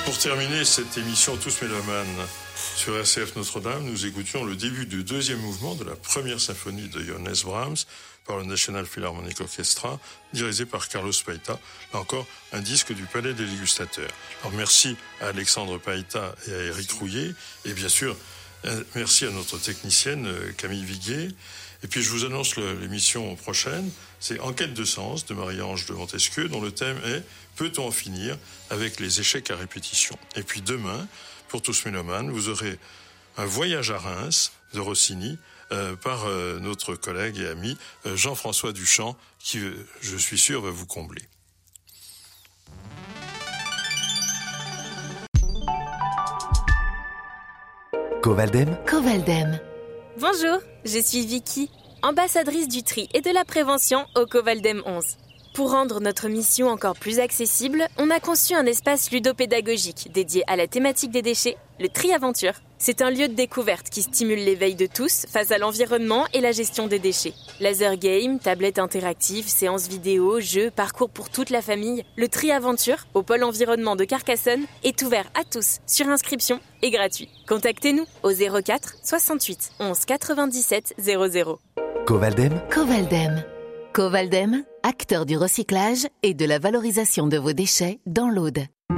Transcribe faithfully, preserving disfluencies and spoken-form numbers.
Pour terminer cette émission Tous Mélomanes sur R C F Notre-Dame, nous écoutions le début du deuxième mouvement de la première symphonie de Johannes Brahms par le National Philharmonic Orchestra, dirigé par Carlos Paita, là encore un disque du Palais des Dégustateurs. Alors merci à Alexandre Paita et à Éric Rouillet, et bien sûr merci à notre technicienne Camille Viguier. Et puis je vous annonce le, l'émission prochaine, c'est Enquête de sens de Marie-Ange de Montesquieu, dont le thème est « Peut-on en finir avec les échecs à répétition ?» Et puis demain, pour Tous Mélomanes, vous aurez un voyage à Reims de Rossini euh, par euh, notre collègue et ami euh, Jean-François Duchamp, qui, euh, je suis sûr, va vous combler. Covaldem. Covaldem. Bonjour, je suis Vicky, ambassadrice du tri et de la prévention au Covaldem onze. Pour rendre notre mission encore plus accessible, on a conçu un espace ludopédagogique dédié à la thématique des déchets, le Tri Aventure. C'est un lieu de découverte qui stimule l'éveil de tous face à l'environnement et la gestion des déchets. Laser game, tablettes interactives, séances vidéo, jeux, parcours pour toute la famille. Le Tri Aventure, au pôle environnement de Carcassonne, est ouvert à tous, sur inscription et gratuit. Contactez-nous au zéro quatre soixante-huit onze quatre-vingt-dix-sept zéro zéro. Covaldem. Covaldem. Covaldem, acteur du recyclage et de la valorisation de vos déchets dans l'Aude.